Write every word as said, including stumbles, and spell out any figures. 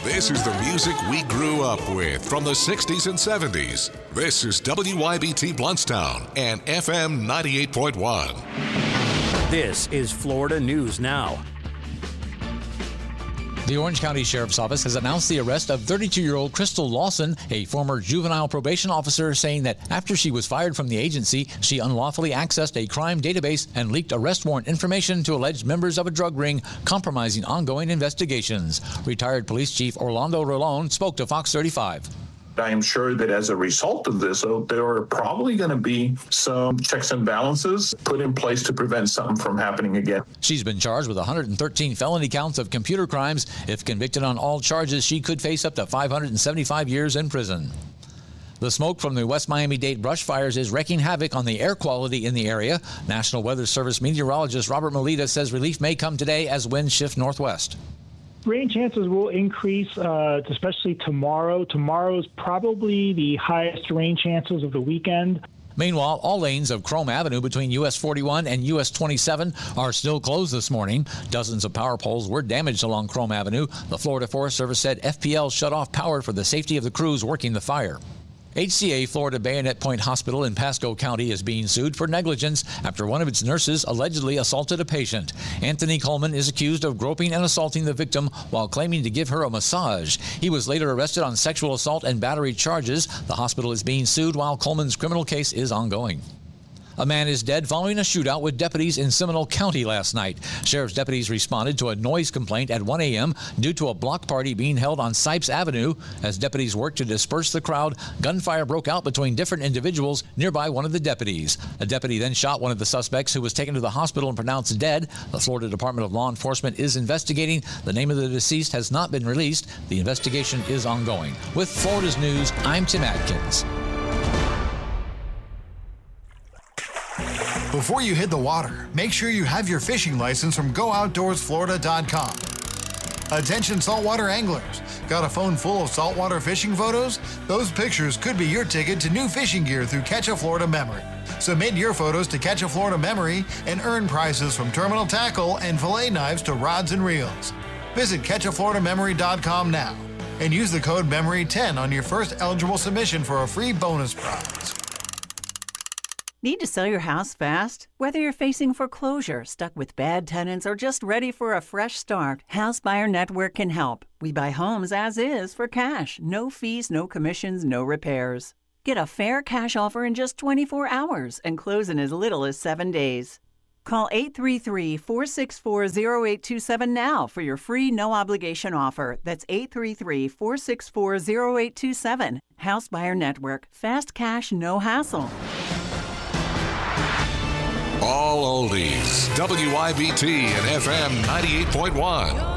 This is the music we grew up with from the sixties and seventies. This is W Y B T Bluntstown and F M ninety-eight point one. This is Florida News Now. The Orange County Sheriff's Office has announced the arrest of thirty-two-year-old Crystal Lawson, a former juvenile probation officer, saying that after she was fired from the agency, she unlawfully accessed a crime database and leaked arrest warrant information to alleged members of a drug ring, compromising ongoing investigations. Retired Police Chief Orlando Rolón spoke to Fox thirty-five. I am sure that as a result of this, so there are probably going to be some checks and balances put in place to prevent something from happening again. She's been charged with one hundred thirteen felony counts of computer crimes. If convicted on all charges, she could face up to five hundred seventy-five years in prison. The smoke from the West Miami-Dade brush fires is wreaking havoc on the air quality in the area. National Weather Service meteorologist Robert Melita says relief may come today as winds shift northwest. Rain chances will increase, uh, especially tomorrow. Tomorrow is probably the highest rain chances of the weekend. Meanwhile, all lanes of Chrome Avenue between U S forty-one and U S twenty-seven are still closed this morning. Dozens of power poles were damaged along Chrome Avenue. The Florida Forest Service said F P L shut off power for the safety of the crews working the fire. H C A Florida Bayonet Point Hospital in Pasco County is being sued for negligence after one of its nurses allegedly assaulted a patient. Anthony Coleman is accused of groping and assaulting the victim while claiming to give her a massage. He was later arrested on sexual assault and battery charges. The hospital is being sued while Coleman's criminal case is ongoing. A man is dead following a shootout with deputies in Seminole County last night. Sheriff's deputies responded to a noise complaint at one a.m. due to a block party being held on Sipes Avenue. As deputies worked to disperse the crowd, gunfire broke out between different individuals nearby one of the deputies. A deputy then shot one of the suspects, who was taken to the hospital and pronounced dead. The Florida Department of Law Enforcement is investigating. The name of the deceased has not been released. The investigation is ongoing. With Florida's News, I'm Tim Atkins. Before you hit the water, make sure you have your fishing license from go outdoors florida dot com. Attention saltwater anglers. Got a phone full of saltwater fishing photos? Those pictures could be your ticket to new fishing gear through Catch a Florida Memory. Submit your photos to Catch a Florida Memory and earn prizes from terminal tackle and fillet knives to rods and reels. Visit catch a florida memory dot com now and use the code memory ten on your first eligible submission for a free bonus prize. Need to sell your house fast? Whether you're facing foreclosure, stuck with bad tenants, or just ready for a fresh start, House Buyer Network can help. We buy homes as is for cash. No fees, no commissions, no repairs. Get a fair cash offer in just twenty-four hours and close in as little as seven days. Call eight three three, four six four, zero eight two seven now for your free no-obligation offer. That's eight three three, four six four, zero eight two seven. House Buyer Network. Fast cash, no hassle. All oldies, W Y B T and F M ninety-eight point one.